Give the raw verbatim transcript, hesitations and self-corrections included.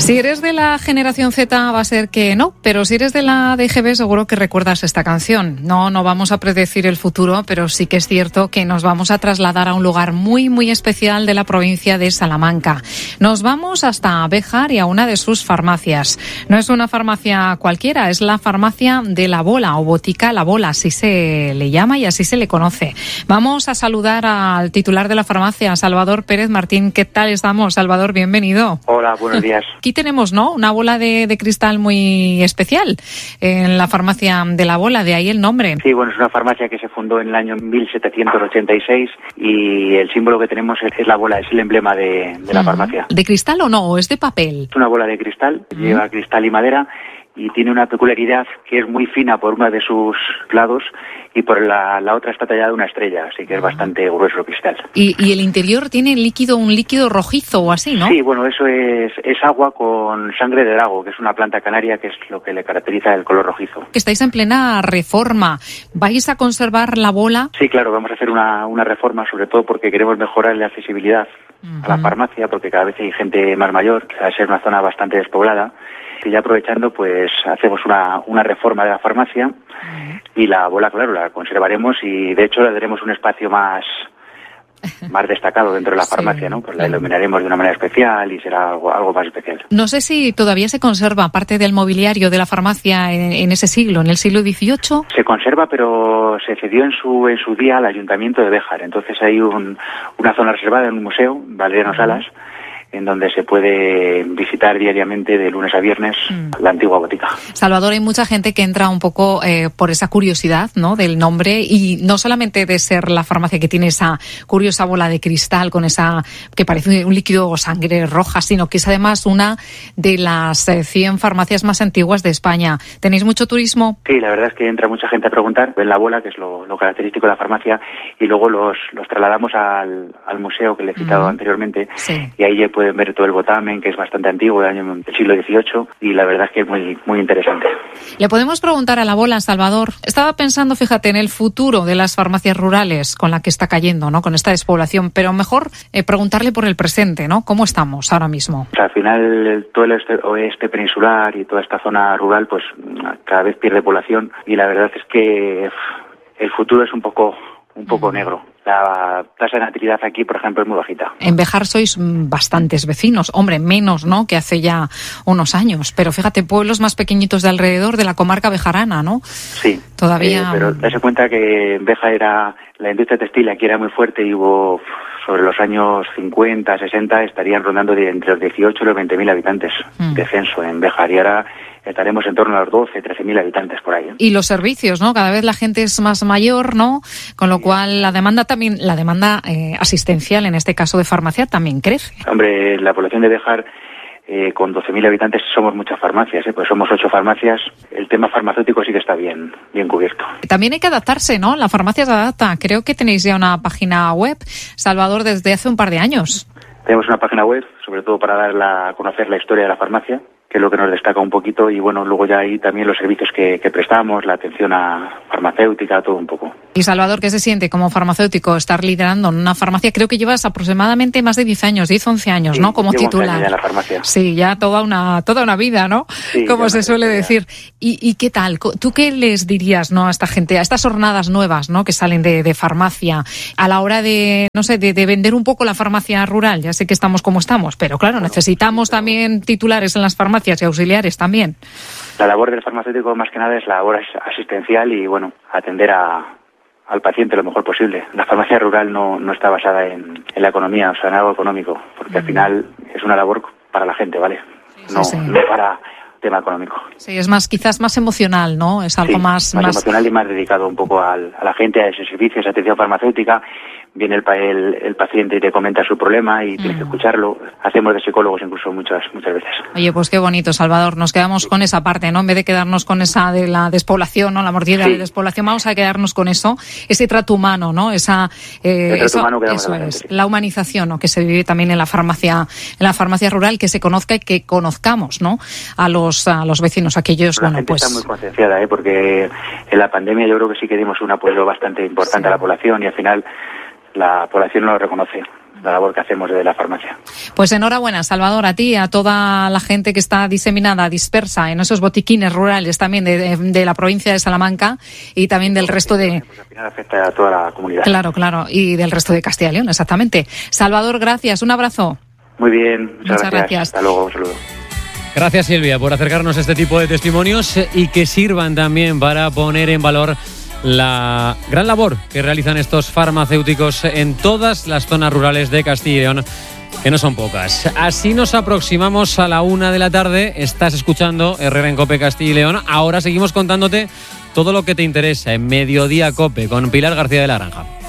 Si eres de la generación Z va a ser que no, pero si eres de la D G B seguro que recuerdas esta canción. No, no vamos a predecir el futuro, pero sí que es cierto que nos vamos a trasladar a un lugar muy, muy especial de la provincia de Salamanca. Nos vamos hasta Béjar y a una de sus farmacias. No es una farmacia cualquiera, es la farmacia de La Bola o Botica La Bola, así se le llama y así se le conoce. Vamos a saludar al titular de la farmacia, Salvador Pérez Martín. ¿Qué tal estamos, Salvador? Bienvenido. Hola, buenos días. Aquí tenemos, ¿no?, una bola de, de cristal muy especial en la farmacia de La Bola, de ahí el nombre. Sí, bueno, es una farmacia que se fundó en el año mil setecientos ochenta y seis y el símbolo que tenemos es, es la bola, es el emblema de, de la uh-huh. farmacia. ¿De cristal o no? ¿O es de papel? Es una bola de cristal, uh-huh. lleva cristal y madera y tiene una peculiaridad que es muy fina por uno de sus lados y por la, la otra está tallada una estrella, así que es bastante grueso el cristal. Y, y el interior tiene líquido, un líquido rojizo o así, ¿no? Sí, bueno, eso es, es agua con sangre de drago, que es una planta canaria que es lo que le caracteriza el color rojizo. Que estáis en plena reforma. ¿Vais a conservar la bola? Sí, claro, vamos a hacer una, una reforma, sobre todo porque queremos mejorar la accesibilidad uh-huh. a la farmacia, porque cada vez hay gente más mayor, que va a ser una zona bastante despoblada. Y ya aprovechando, pues hacemos una, una reforma de la farmacia uh-huh. y la bola, claro, la conservaremos y de hecho le daremos un espacio más, más destacado dentro de la farmacia, sí, ¿no? Pues la iluminaremos de una manera especial y será algo, algo más especial. No sé si todavía se conserva parte del mobiliario de la farmacia en, en ese siglo, en el siglo dieciocho. Se conserva, pero se cedió en su en su día al Ayuntamiento de Béjar. Entonces hay un, una zona reservada en un museo, Valeriano uh-huh. Salas, en donde se puede visitar diariamente de lunes a viernes mm. la antigua botica. Salvador, hay mucha gente que entra un poco eh, por esa curiosidad, ¿no?, del nombre, y no solamente de ser la farmacia que tiene esa curiosa bola de cristal con esa que parece un líquido o sangre roja, sino que es además una de las eh, cien farmacias más antiguas de España. ¿Tenéis mucho turismo? Sí, la verdad es que entra mucha gente a preguntar, ven la bola, que es lo, lo característico de la farmacia, y luego los, los trasladamos al, al museo que le he citado mm. anteriormente, sí. y ahí ya pueden ver todo el botamen, que es bastante antiguo, del año del siglo dieciocho, y la verdad es que es muy, muy interesante. Le podemos preguntar a la bola, Salvador. Estaba pensando, fíjate, en el futuro de las farmacias rurales con la que está cayendo, ¿no?, con esta despoblación, pero mejor eh, preguntarle por el presente, ¿no? ¿Cómo estamos ahora mismo? O sea, al final, todo el oeste, oeste peninsular y toda esta zona rural, pues cada vez pierde población, y la verdad es que el futuro es un poco, un poco mm. negro. La tasa de natividad aquí, por ejemplo, es muy bajita. En Béjar sois bastantes vecinos, hombre, menos, ¿no?, que hace ya unos años, pero fíjate, pueblos más pequeñitos de alrededor de la comarca bejarana, ¿no? Sí. Todavía. Eh, pero dase cuenta que en Béjar era, la industria textil aquí era muy fuerte y hubo, sobre los años cincuenta, sesenta, estarían rondando de entre los dieciocho y los veinte mil habitantes mm. de censo en Béjar, y ahora estaremos en torno a los doce, trece mil habitantes por ahí, ¿eh? Y los servicios, ¿no? Cada vez la gente es más mayor, ¿no? Con lo cual la demanda también, la demanda eh, asistencial, en este caso de farmacia, también crece. Hombre, la población de Béjar, eh, con doce mil habitantes, somos muchas farmacias, ¿eh? Pues somos ocho farmacias. El tema farmacéutico sí que está bien, bien cubierto. También hay que adaptarse, ¿no? La farmacia se adapta. Creo que tenéis ya una página web, Salvador, desde hace un par de años. Tenemos una página web, sobre todo para dar la, a conocer la historia de la farmacia, que es lo que nos destaca un poquito, y bueno, luego ya hay también los servicios que, que prestamos, la atención a farmacéutica, todo un poco. Y Salvador, ¿qué se siente como farmacéutico estar liderando en una farmacia? Creo que llevas aproximadamente más de diez años, diez, once años, sí, ¿no?, como titular. once años ya en la farmacia. Sí, ya toda una toda una vida, ¿no? Sí, como se suele vida. decir. ¿Y, ¿Y qué tal? ¿Tú qué les dirías, no, a esta gente, a estas jornadas nuevas, ¿no?, que salen de, de farmacia, a la hora de, no sé, de, de vender un poco la farmacia rural? Ya sé que estamos como estamos, pero claro, bueno, necesitamos pero... también titulares en las farmacias y auxiliares también. La labor del farmacéutico más que nada es la labor asistencial y, bueno, atender a, al paciente lo mejor posible. La farmacia rural no, no está basada en, en la economía, o sea, en algo económico, porque mm. al final es una labor para la gente, ¿vale? Sí, no, sí. no para tema económico. Sí, es más, quizás más emocional, ¿no? Es algo sí, más, más... más emocional y más dedicado un poco al, a la gente, a ese servicio, a esa atención farmacéutica. Viene el, el, el paciente y te comenta su problema y tienes mm. que escucharlo. Hacemos de psicólogos incluso muchas muchas veces. Oye, pues qué bonito, Salvador. Nos quedamos sí. con esa parte, ¿no? En vez de quedarnos con esa de la despoblación, ¿no?, la mordida sí. de despoblación, vamos a quedarnos con eso, ese trato humano, ¿no? Esa, eh, el trato eso, humano eso la es, gente, sí. la humanización, ¿no?, que se vive también en la farmacia, en la farmacia rural, que se conozca y que conozcamos, ¿no?, a los a los vecinos, aquellos, la bueno, gente pues. Está muy concienciada, ¿eh? Porque en la pandemia yo creo que sí que dimos un apoyo bastante importante sí. a la población y al final la población no lo reconoce. la labor que hacemos desde la farmacia. Pues enhorabuena, Salvador, a ti, a toda la gente que está diseminada, dispersa en esos botiquines rurales también de, de, de la provincia de Salamanca y también del resto de... Pues al final afecta a toda la comunidad. Claro, claro, y del resto de Castilla y León, exactamente. Salvador, gracias, un abrazo. Muy bien, muchas, muchas gracias. gracias. Hasta luego, un saludo. Gracias, Silvia, por acercarnos a este tipo de testimonios y que sirvan también para poner en valor la gran labor que realizan estos farmacéuticos en todas las zonas rurales de Castilla y León, que no son pocas. Así nos aproximamos a la una de la tarde. Estás escuchando Herrera en COPE Castilla y León. Ahora seguimos contándote todo lo que te interesa en Mediodía COPE con Pilar García de la Granja.